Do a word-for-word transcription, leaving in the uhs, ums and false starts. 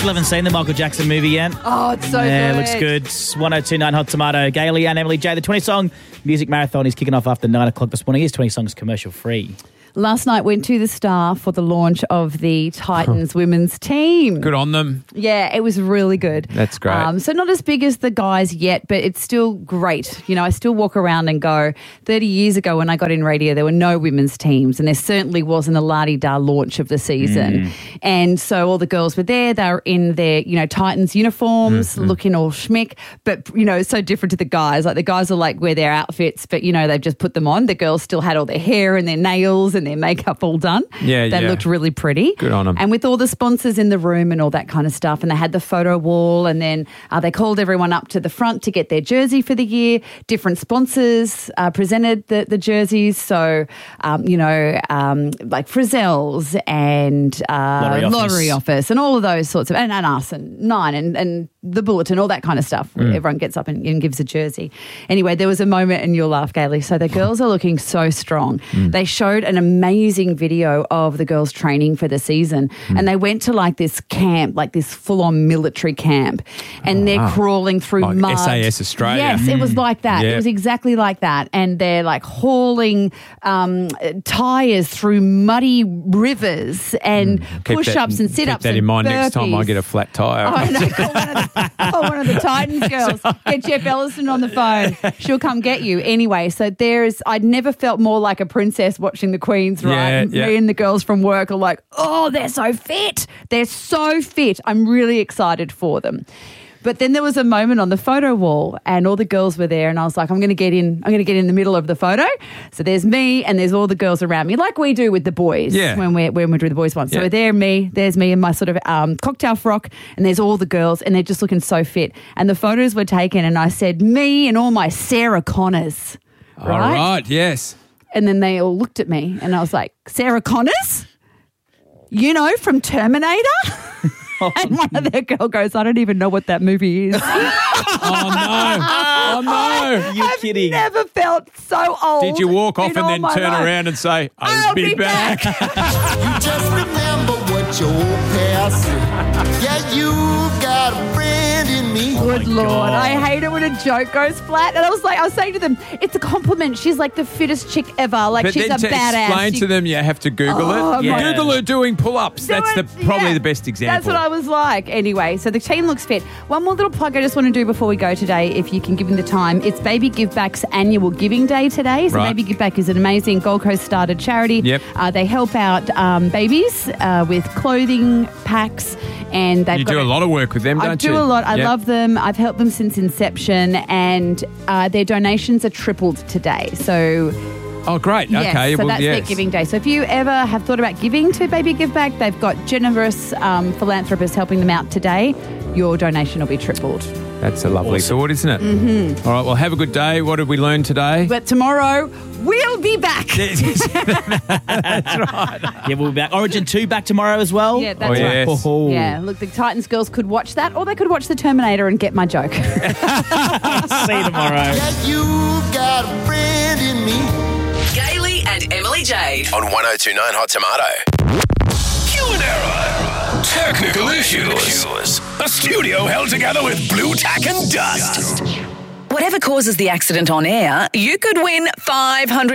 Still haven't seen the Michael Jackson movie yet. Oh, it's so yeah, good. it looks good. one oh two point nine Hot Tomato. Gailey and Emily J. The twenty-song music marathon is kicking off after nine o'clock this morning. Here's twenty songs commercial free. Last night went to the Star for the launch of the Titans women's team. Good on them. Yeah, it was really good. That's great. Um, so not as big as the guys yet, but it's still great. You know, I still walk around and go, thirty years ago when I got in radio, there were no women's teams and there certainly wasn't a la-di-da launch of the season. Mm. And so all the girls were there. They were in their, you know, Titans uniforms, mm-hmm. looking all schmick, but, you know, so different to the guys. Like the guys are like wear their outfits, but, you know, they've just put them on. The girls still had all their hair and their nails and their makeup all done. Yeah, They yeah. looked really pretty. Good on them. And with all the sponsors in the room and all that kind of stuff, and they had the photo wall, and then uh, they called everyone up to the front to get their jersey for the year. Different sponsors uh, presented the, the jerseys. So, um, you know, um, like Frizzell's and uh, Lottery Office. Lottery Office and all of those sorts of, and, and us and Nine and, and the Bulletin, all that kind of stuff. Mm. Everyone gets up and, and gives a jersey. Anyway, there was a moment, and you'll laugh, Gailey. So the girls are looking so strong. Mm. They showed an amazing video of the girls training for the season, mm. and they went to like this camp, like this full-on military camp, and oh, they're wow. crawling through like mud. S A S Australia. Yes, mm. it was like that. Yeah. It was exactly like that, and they're like hauling um, tires through muddy rivers and mm. push-ups that, and sit-ups. Keep that and in mind burpees. next time I get a flat tire. Oh, no, call one of the, call one of the Titans girls. Get Jeff Ellison on the phone. She'll come get you. Anyway, so there's, I'd never felt more like a princess watching the Queens, right? Yeah, yeah. Me and the girls from work are like, oh, they're so fit. They're so fit. I'm really excited for them. But then there was a moment on the photo wall and all the girls were there and I was like, I'm going to get in, I'm going to get in the middle of the photo. So there's me and there's all the girls around me, like we do with the boys yeah. when we're, when we do the boys ones. So yeah. there me, there's me in my sort of um, cocktail frock and there's all the girls and they're just looking so fit. And the photos were taken and I said, me and all my Sarah Connors. All right? right, yes. And then they all looked at me and I was like, Sarah Connors? You know, from Terminator? And one of their girl goes, I don't even know what that movie is. Oh, no. Oh, no. You're I've kidding. never felt so old. Did you walk off in and all then my turn life. around and say, I'll, I'll be back. You just remember what your past said. Yeah, you got a friend in me. Good Lord. God. I hate it when a joke goes flat. And I was like, I was saying to them, it's a compliment. She's like the fittest chick ever. Like But she's then a to badass. explain You- to them, you have to Google Oh, it. my- Google her doing pull-ups. Do That's it. the probably Yeah. the best example. That's what I was like. Anyway, so the team looks fit. One more little plug I just want to do before we go today, if you can give them the time. It's Baby Give Back's annual giving day today. So Right. Baby Give Back is an amazing Gold Coast started charity. Yep. Uh, they help out um, babies uh, with clothing packs. And they've You got do a lot of work with them, I don't do you? a lot. I Yep. love them. I've helped them since inception, and uh, their donations are tripled today. So, Oh, great. yes, Okay. so well, that's yes. their giving day. So if you ever have thought about giving to Baby Give Back, they've got generous um, philanthropists helping them out today. Your donation will be tripled. That's a lovely Awesome. thought, isn't it? Mm-hmm. All right. Well, have a good day. What did we learn today? But tomorrow, we'll be back. That's right. Yeah, we'll be back. Origin two back tomorrow as well. Yeah, that's Oh, right. yes. Oh. Yeah, look, the Titans girls could watch that, or they could watch The Terminator and get my joke. See you tomorrow. Yeah, you got a friend in me. Gailey and Emily Jade. On one oh two point nine Hot Tomato. Q and error. Technical issues. A studio held together with blue tack and dust. Whatever causes the accident on air, you could win five hundred